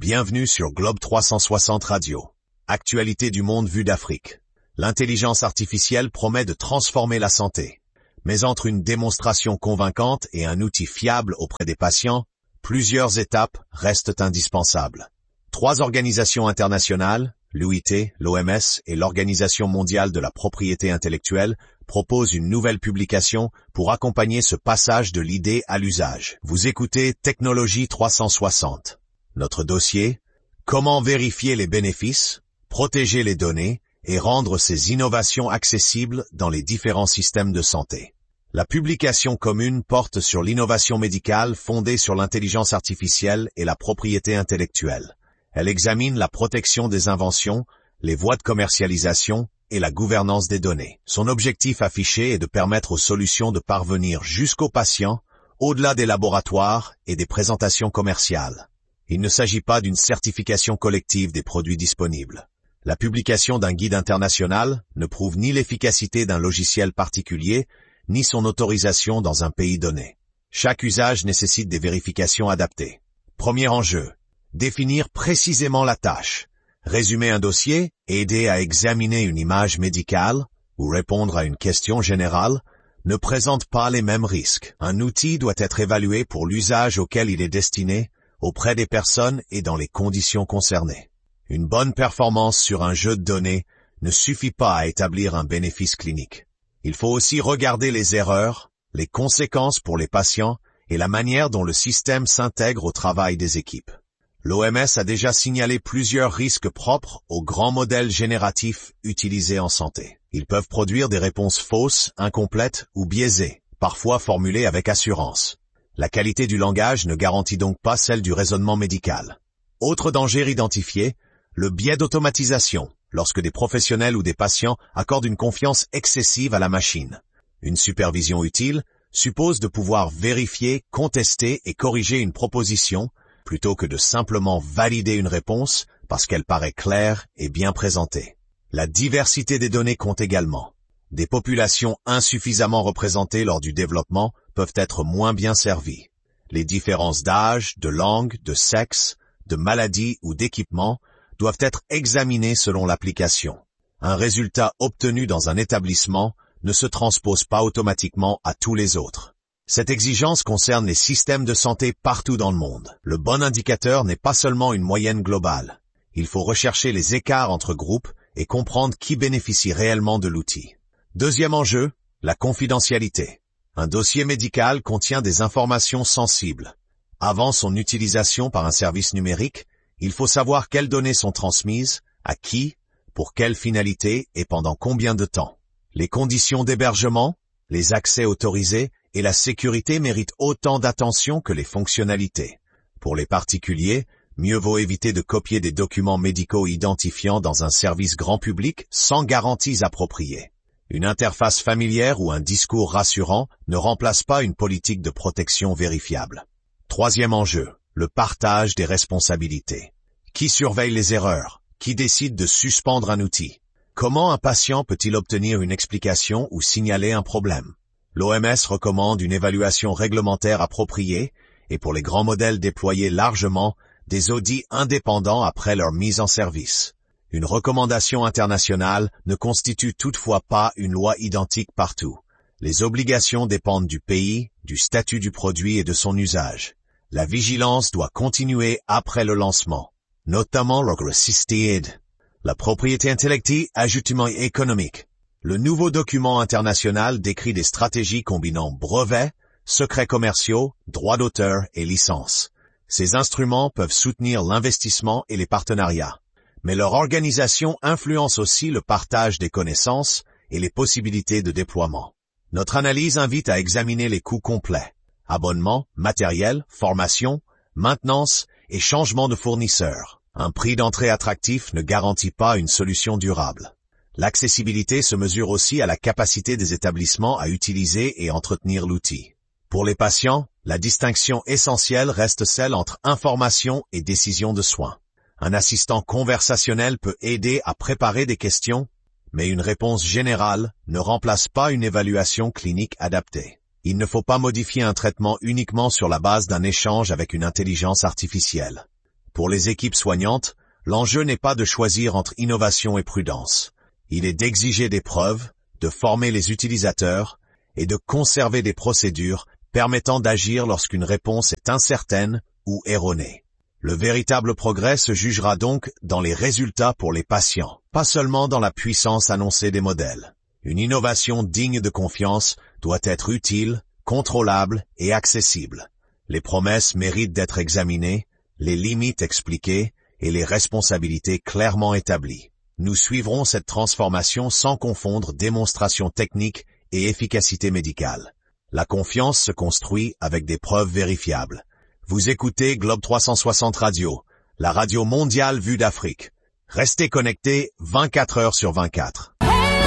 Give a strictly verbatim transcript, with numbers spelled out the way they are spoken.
Bienvenue sur Globe trois cent soixante Radio. Actualité du monde vue d'Afrique. L'intelligence artificielle promet de transformer la santé. Mais entre une démonstration convaincante et un outil fiable auprès des patients, plusieurs étapes restent indispensables. Trois organisations internationales, l'U I T, l'O M S et l'Organisation mondiale de la propriété intellectuelle, proposent une nouvelle publication pour accompagner ce passage de l'idée à l'usage. Vous écoutez Technologie trois cent soixante. Notre dossier, comment vérifier les bénéfices, protéger les données et rendre ces innovations accessibles dans les différents systèmes de santé. La publication commune porte sur l'innovation médicale fondée sur l'intelligence artificielle et la propriété intellectuelle. Elle examine la protection des inventions, les voies de commercialisation et la gouvernance des données. Son objectif affiché est de permettre aux solutions de parvenir jusqu'aux patients, au-delà des laboratoires et des présentations commerciales. Il ne s'agit pas d'une certification collective des produits disponibles. La publication d'un guide international ne prouve ni l'efficacité d'un logiciel particulier, ni son autorisation dans un pays donné. Chaque usage nécessite des vérifications adaptées. Premier enjeu, définir précisément la tâche. Résumer un dossier, aider à examiner une image médicale ou répondre à une question générale ne présente pas les mêmes risques. Un outil doit être évalué pour l'usage auquel il est destiné, auprès des personnes et dans les conditions concernées. Une bonne performance sur un jeu de données ne suffit pas à établir un bénéfice clinique. Il faut aussi regarder les erreurs, les conséquences pour les patients et la manière dont le système s'intègre au travail des équipes. L'O M S a déjà signalé plusieurs risques propres aux grands modèles génératifs utilisés en santé. Ils peuvent produire des réponses fausses, incomplètes ou biaisées, parfois formulées avec assurance. La qualité du langage ne garantit donc pas celle du raisonnement médical. Autre danger identifié, le biais d'automatisation, lorsque des professionnels ou des patients accordent une confiance excessive à la machine. Une supervision utile suppose de pouvoir vérifier, contester et corriger une proposition, plutôt que de simplement valider une réponse parce qu'elle paraît claire et bien présentée. La diversité des données compte également. Des populations insuffisamment représentées lors du développement peuvent être moins bien servies. Les différences d'âge, de langue, de sexe, de maladie ou d'équipement doivent être examinées selon l'application. Un résultat obtenu dans un établissement ne se transpose pas automatiquement à tous les autres. Cette exigence concerne les systèmes de santé partout dans le monde. Le bon indicateur n'est pas seulement une moyenne globale. Il faut rechercher les écarts entre groupes et comprendre qui bénéficie réellement de l'outil. Deuxième enjeu, la confidentialité. Un dossier médical contient des informations sensibles. Avant son utilisation par un service numérique, il faut savoir quelles données sont transmises, à qui, pour quelle finalité et pendant combien de temps. Les conditions d'hébergement, les accès autorisés et la sécurité méritent autant d'attention que les fonctionnalités. Pour les particuliers, mieux vaut éviter de copier des documents médicaux identifiants dans un service grand public sans garanties appropriées. Une interface familière ou un discours rassurant ne remplace pas une politique de protection vérifiable. Troisième enjeu, le partage des responsabilités. Qui surveille les erreurs? Qui décide de suspendre un outil? Comment un patient peut-il obtenir une explication ou signaler un problème? L'O M S recommande une évaluation réglementaire appropriée et pour les grands modèles déployés largement, des audits indépendants après leur mise en service. Une recommandation internationale ne constitue toutefois pas une loi identique partout. Les obligations dépendent du pays, du statut du produit et de son usage. La vigilance doit continuer après le lancement, notamment lors assisted. La propriété intellectuelle, ajustement économique. Le nouveau document international décrit des stratégies combinant brevets, secrets commerciaux, droits d'auteur et licences. Ces instruments peuvent soutenir l'investissement et les partenariats. Mais leur organisation influence aussi le partage des connaissances et les possibilités de déploiement. Notre analyse invite à examiner les coûts complets. Abonnement, matériel, formation, maintenance et changement de fournisseur. Un prix d'entrée attractif ne garantit pas une solution durable. L'accessibilité se mesure aussi à la capacité des établissements à utiliser et entretenir l'outil. Pour les patients, la distinction essentielle reste celle entre information et décision de soins. Un assistant conversationnel peut aider à préparer des questions, mais une réponse générale ne remplace pas une évaluation clinique adaptée. Il ne faut pas modifier un traitement uniquement sur la base d'un échange avec une intelligence artificielle. Pour les équipes soignantes, l'enjeu n'est pas de choisir entre innovation et prudence. Il est d'exiger des preuves, de former les utilisateurs et de conserver des procédures permettant d'agir lorsqu'une réponse est incertaine ou erronée. Le véritable progrès se jugera donc dans les résultats pour les patients, pas seulement dans la puissance annoncée des modèles. Une innovation digne de confiance doit être utile, contrôlable et accessible. Les promesses méritent d'être examinées, les limites expliquées et les responsabilités clairement établies. Nous suivrons cette transformation sans confondre démonstration technique et efficacité médicale. La confiance se construit avec des preuves vérifiables. Vous écoutez Globe trois cent soixante Radio, la radio mondiale vue d'Afrique. Restez connectés vingt-quatre heures sur vingt-quatre.